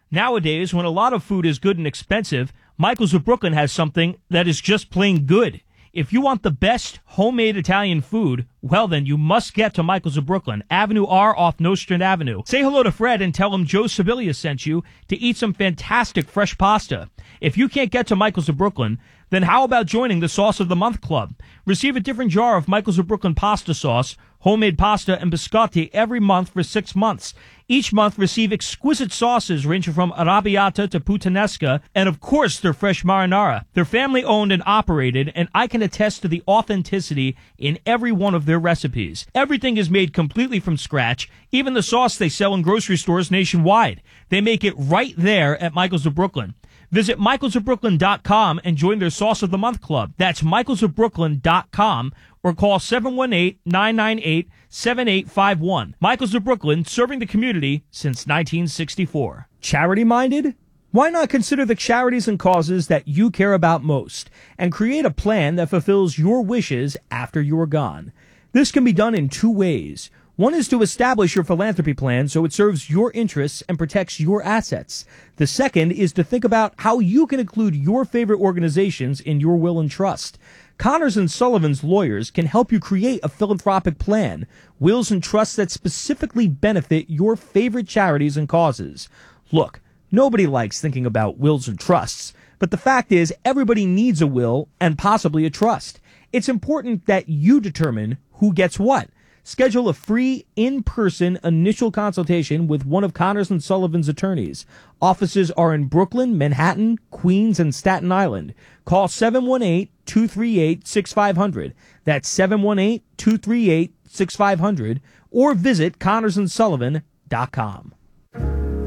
Nowadays, when a lot of food is good and expensive, Michael's of Brooklyn has something that is just plain good. If you want the best homemade Italian food, well then you must get to Michael's of Brooklyn, Avenue R off Nostrand Avenue. Say hello to Fred and tell him Joe Sibilia sent you to eat some fantastic fresh pasta. If you can't get to Michael's of Brooklyn, then how about joining the Sauce of the Month Club? Receive a different jar of Michael's of Brooklyn pasta sauce, homemade pasta, and biscotti every month for 6 months. Each month, receive exquisite sauces ranging from arrabbiata to puttanesca, and of course, their fresh marinara. They're family-owned and operated, and I can attest to the authenticity in every one of their recipes. Everything is made completely from scratch, even the sauce they sell in grocery stores nationwide. They make it right there at Michael's of Brooklyn. Visit michaelsofbrooklyn.com and join their Sauce of the Month Club. That's michaelsofbrooklyn.com or call 718-998-7851. Michael's of Brooklyn, serving the community since 1964. Charity-minded? Why not consider the charities and causes that you care about most and create a plan that fulfills your wishes after you are gone? This can be done in 2 ways. One is to establish your philanthropy plan so it serves your interests and protects your assets. The second is to think about how you can include your favorite organizations in your will and trust. Connors and Sullivan's lawyers can help you create a philanthropic plan, wills and trusts that specifically benefit your favorite charities and causes. Look, nobody likes thinking about wills and trusts, but the fact is everybody needs a will and possibly a trust. It's important that you determine who gets what. Schedule a free, in-person initial consultation with one of Connors and Sullivan's attorneys. Offices are in Brooklyn, Manhattan, Queens, and Staten Island. Call 718-238-6500. That's 718-238-6500. Or visit ConnorsandSullivan.com.